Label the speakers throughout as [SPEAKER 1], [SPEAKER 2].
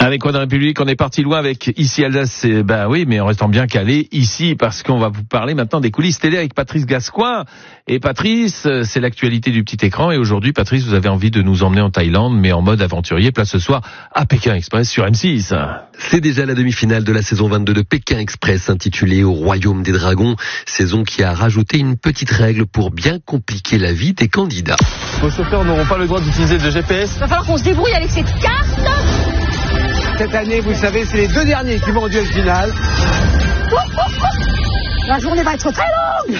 [SPEAKER 1] Avec Quoi dans la République, on est parti loin avec Ici Alsace, oui, mais en restant bien calé ici, parce qu'on va vous parler maintenant des coulisses télé avec Patrice Gascoigne. Et Patrice, c'est l'actualité du petit écran. Et aujourd'hui, Patrice, vous avez envie de nous emmener en Thaïlande, mais en mode aventurier. Place ce soir à Pékin Express sur M6.
[SPEAKER 2] C'est déjà la demi-finale de la saison 22 de Pékin Express, intitulée Au Royaume des Dragons. Saison qui a rajouté une petite règle pour bien compliquer la vie des candidats.
[SPEAKER 1] Vos chauffeurs n'auront pas le droit d'utiliser de GPS.
[SPEAKER 3] Il va falloir qu'on se débrouille avec cette carte.
[SPEAKER 4] Cette année, vous le savez, c'est les deux derniers qui vont en duel final.
[SPEAKER 3] La journée va être très longue.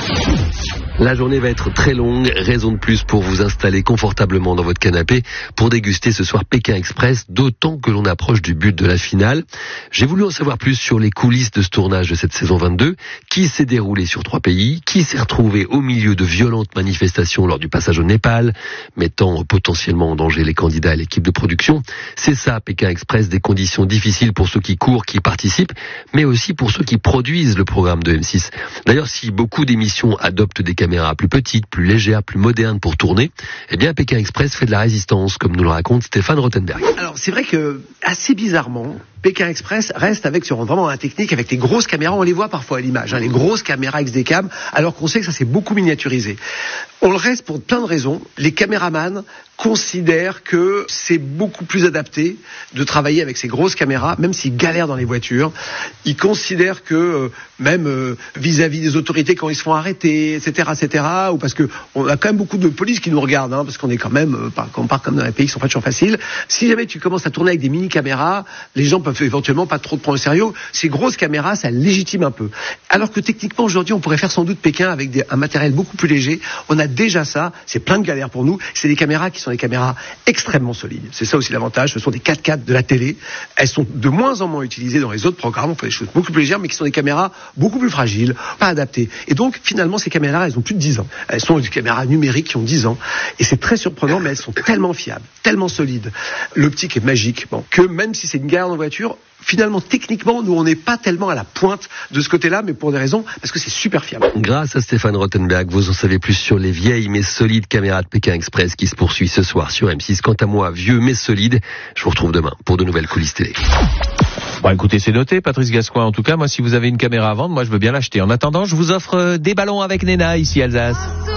[SPEAKER 2] La journée va être très longue, raison de plus pour vous installer confortablement dans votre canapé pour déguster ce soir Pékin Express, d'autant que l'on approche du but de la finale. J'ai voulu en savoir plus sur les coulisses de ce tournage de cette saison 22, qui s'est déroulé sur 3 pays, qui s'est retrouvé au milieu de violentes manifestations lors du passage au Népal, mettant potentiellement en danger les candidats et l'équipe de production. C'est ça, Pékin Express, des conditions difficiles pour ceux qui courent, qui participent, mais aussi pour ceux qui produisent le programme de M6. D'ailleurs, si beaucoup d'émissions adoptent des caméras plus petites, plus légères, plus modernes pour tourner, eh bien Pékin Express fait de la résistance, comme nous le raconte Stéphane Rothenberg.
[SPEAKER 4] Alors c'est vrai que, assez bizarrement, Pékin Express reste sur vraiment un technique avec les grosses caméras, on les voit parfois à l'image, les grosses caméras XD-Cam, alors qu'on sait que ça s'est beaucoup miniaturisé. On le reste pour plein de raisons. Les caméramans considèrent que c'est beaucoup plus adapté de travailler avec ces grosses caméras, même s'ils galèrent dans les voitures. Ils considèrent que même vis-à-vis des autorités quand ils se font arrêter, etc., ou parce que on a quand même beaucoup de police qui nous regardent, parce qu'on est quand même, quand on part comme dans les pays qui sont pas toujours faciles. Si jamais tu commences à tourner avec des mini-caméras, les gens peuvent éventuellement pas trop te prendre au sérieux. Ces grosses caméras, ça légitime un peu. Alors que techniquement, aujourd'hui, on pourrait faire sans doute Pékin avec un matériel beaucoup plus léger. On a déjà ça, c'est plein de galères pour nous. C'est des caméras qui sont des caméras extrêmement solides. C'est ça aussi l'avantage, ce sont des 4x4 de la télé. Elles sont de moins en moins utilisées dans les autres programmes, on fait des choses beaucoup plus légères, mais qui sont des caméras beaucoup plus fragiles, pas adaptées. Et donc, finalement, ces caméras, elles ont plus de 10 ans. Elles sont des caméras numériques qui ont 10 ans. Et c'est très surprenant, mais elles sont tellement fiables, tellement solides. L'optique est magique, que même si c'est une galère en voiture, finalement, techniquement, nous, on n'est pas tellement à la pointe de ce côté-là, mais pour des raisons, parce que c'est super fiable.
[SPEAKER 2] Grâce à Stéphane Rothenberg, vous en savez plus sur les vieilles mais solides caméras de Pékin Express qui se poursuit ce soir sur M6. Quant à moi, vieux mais solide, je vous retrouve demain pour de nouvelles coulisses télé.
[SPEAKER 1] Bon, écoutez, c'est noté, Patrice Gascoigne. En tout cas, moi, si vous avez une caméra à vendre, moi, je veux bien l'acheter. En attendant, je vous offre des ballons avec Nena, ici Alsace.